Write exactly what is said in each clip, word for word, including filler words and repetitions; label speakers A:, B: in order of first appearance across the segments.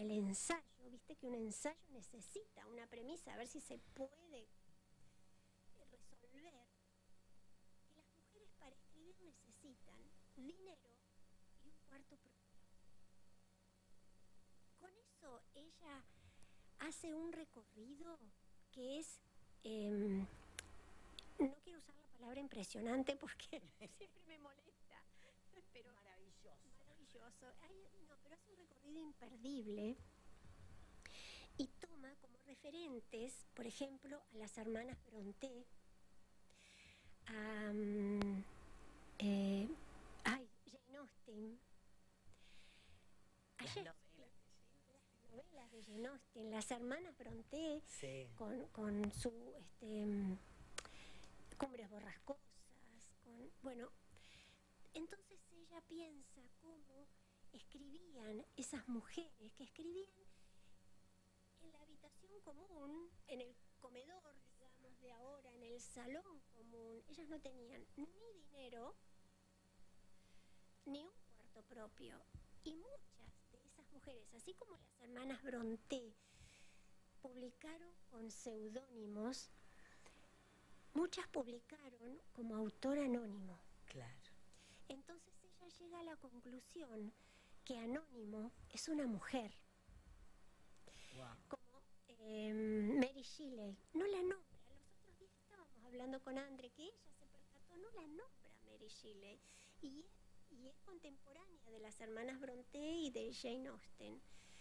A: el ensayo, viste que un ensayo necesita una premisa, a ver si se puede resolver, que las mujeres para escribir necesitan dinero y un cuarto propio. Con eso ella hace un recorrido que es, eh, no quiero usar la palabra impresionante porque siempre me molesta, pero
B: maravilloso.
A: Maravilloso. Ay, no, pero hace un recorrido imperdible y toma como referentes, por ejemplo, a las hermanas Brontë, a um, eh, ay, Jane Austen, a
B: Las
A: Shakespeare,
B: novelas de Jane
A: las novelas de Jane Austen, las hermanas Brontë,
B: sí.
A: con, con su este, um, Cumbres borrascosas, con, bueno, entonces ella piensa cómo escribían esas mujeres, que escribían en la habitación común, en el comedor, digamos, de ahora, en el salón común. Ellas no tenían ni dinero, ni un cuarto propio. Y muchas de esas mujeres, así como las hermanas Brontë, publicaron con seudónimos, muchas publicaron como autor anónimo.
B: Claro.
A: Entonces ella llega a la conclusión que anónimo es una mujer.
B: Wow.
A: Como eh, Mary Shelley, no la nombra. Los otros días estábamos hablando con Andre que ella se percató, no la nombra Mary Shelley. Y es, y es contemporánea de las hermanas Brontë y de Jane Austen.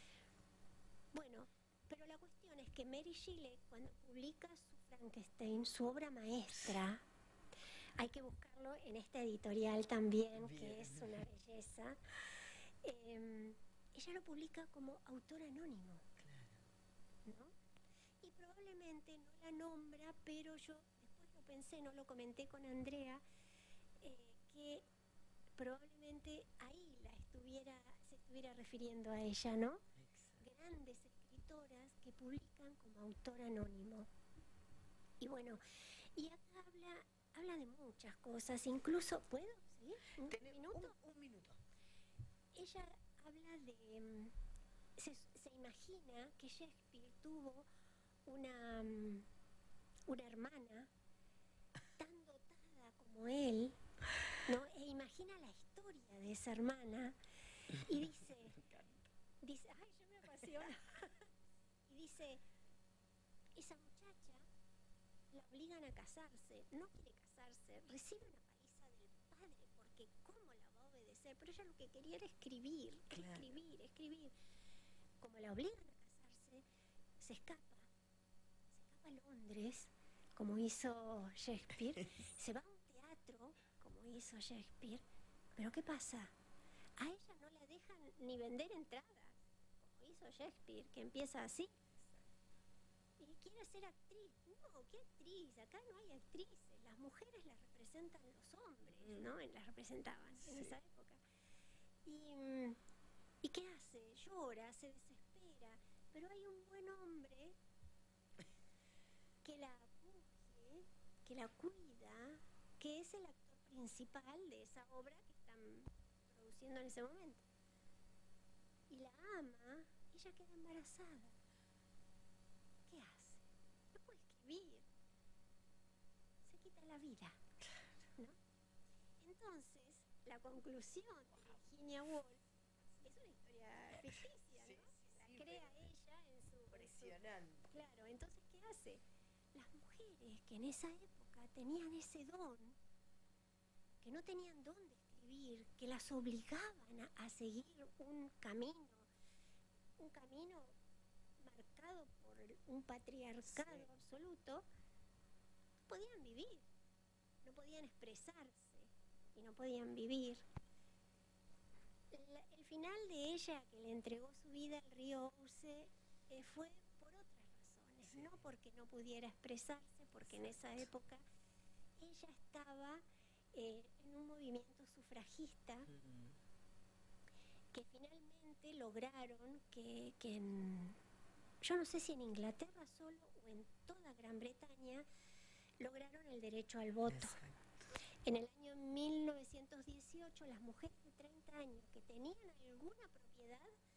A: Bueno, pero la cuestión es que Mary Shelley, cuando publica su Frankenstein, su obra maestra, hay que buscarlo en esta editorial también, bien, que es una belleza, eh, ella lo publica como autor anónimo. Claro. ¿No? Y probablemente no la nombra, pero yo después lo pensé, no lo comenté con Andrea, eh, que probablemente ahí la estuviera, se estuviera refiriendo a ella, ¿no? Exacto. Grandes escritoras que publican como autor anónimo. Y bueno, y acá habla, habla de muchas cosas, incluso, ¿puedo? ¿Sí? ¿Un
B: Tenés
A: minuto?
B: Un, un minuto.
A: Ella habla de, se, se imagina que Shakespeare tuvo una, una hermana tan dotada como él, ¿no? E imagina la historia de esa hermana y dice, dice, ay, yo me apasiono, y dice, esa muchacha la obligan a casarse, no quiere casarse, recibe una paliza del padre porque cómo la va a obedecer, pero ella lo que quería era escribir, claro. escribir, escribir. Como la obligan a casarse, se escapa, se escapa a Londres, como hizo Shakespeare, se va a un teatro, como hizo Shakespeare, pero ¿qué pasa? A ella no la dejan ni vender entradas, como hizo Shakespeare, que empieza así. Y quiere ser actriz. No, ¿qué actriz? Acá no hay actrices. Las mujeres las representan los hombres, ¿no? Las representaban sí. en esa época. Y, ¿y qué hace? Llora, se desespera. Pero hay un buen hombre que la acoge, que la cuida, que es el actor principal de esa obra que están produciendo en ese momento. Y la ama, y ella queda embarazada. ¿Qué hace? No puede escribir. Se quita la vida, ¿no? Entonces, la conclusión de Virginia Woolf es una historia ficticia,
B: sí,
A: ¿no?
B: Sí,
A: la
B: sí,
A: crea ella en su...
B: Impresionante.
A: En su, claro, entonces, ¿qué hace? Las mujeres que en esa época tenían ese don, que no tenían dónde escribir, que las obligaban a, a seguir un camino, un camino marcado por un patriarcado sí. absoluto, no podían vivir, no podían expresarse y no podían vivir. El, el final de ella, que le entregó su vida al río Ouse, eh, fue por otras razones, sí. no porque no pudiera expresarse, porque Exacto. en esa época ella estaba eh, en un movimiento sufragista mm-hmm. que finalmente lograron que, que en, yo no sé si en Inglaterra solo o en toda Gran Bretaña lograron el derecho al voto. Exacto. En el año mil novecientos dieciocho las mujeres de treinta años que tenían alguna propiedad